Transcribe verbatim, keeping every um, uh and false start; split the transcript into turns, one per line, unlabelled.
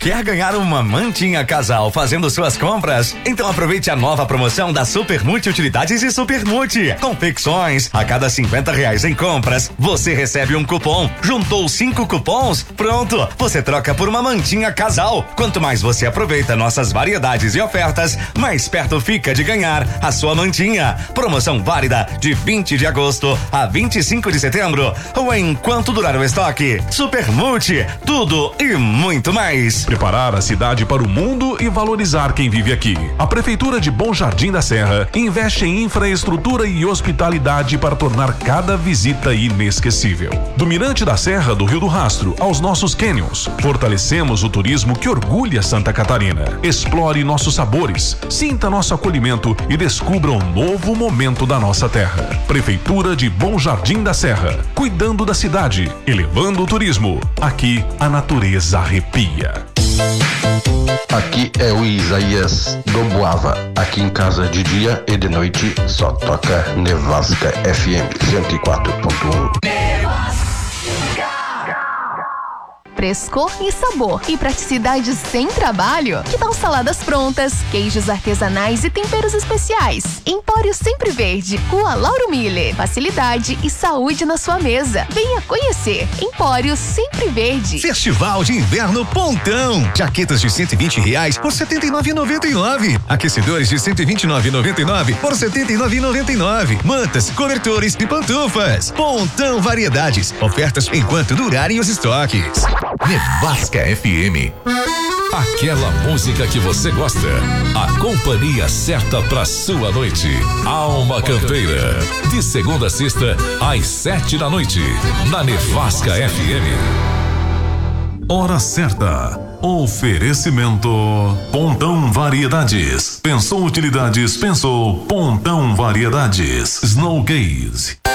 Quer ganhar uma mantinha casal fazendo suas compras? Então aproveite a nova promoção da Super Multi Utilidades e Super Multi. Confecções, a cada cinquenta reais em compras, você recebe um cupom. Juntou cinco cupons? Pronto, você troca por uma mantinha casal. Quanto mais você aproveita nossas variedades e ofertas, mais perto fica de ganhar a sua mantinha. Promoção válida de vinte de agosto a vinte e cinco de setembro ou enquanto durar o estoque. Super Multi, tudo e muito mais.
Preparar a cidade para o mundo e valorizar quem vive aqui. A Prefeitura de Bom Jardim da Serra investe em infraestrutura e hospitalidade para tornar cada visita inesquecível. Do Mirante da Serra do Rio do Rastro aos nossos cânions, fortalecemos o turismo que orgulha Santa Catarina. Explore nossos sabores, sinta nosso acolhimento e descubra um novo momento da nossa terra. Prefeitura de Bom Jardim da Serra, cuidando da cidade, elevando o turismo. Aqui a natureza arrepia.
Aqui é o Isaías do Boava. Aqui em casa de dia e de noite só toca Nevasca F M cento e quatro ponto um.
Frescor e sabor e praticidade sem trabalho. Que tal saladas prontas, queijos artesanais e temperos especiais? Empório Sempre Verde, Rua Lauro Miller. Facilidade e saúde na sua mesa. Venha conhecer. Empório Sempre Verde.
Festival de Inverno Pontão. Jaquetas de cento e vinte reais por setenta e nove reais e noventa e nove centavos. Aquecedores de cento e vinte e nove reais e noventa e nove centavos por setenta e nove reais e noventa e nove centavos. Mantas, cobertores e pantufas. Pontão Variedades. Ofertas enquanto durarem os estoques.
Nevasca F M. Aquela música que você gosta. A companhia certa pra sua noite. Alma Campeira. De segunda a sexta, às sete da noite. Na Nevasca F M.
Hora certa. Oferecimento Pontão Variedades. Pensou utilidades, pensou Pontão Variedades. Snow Gaze.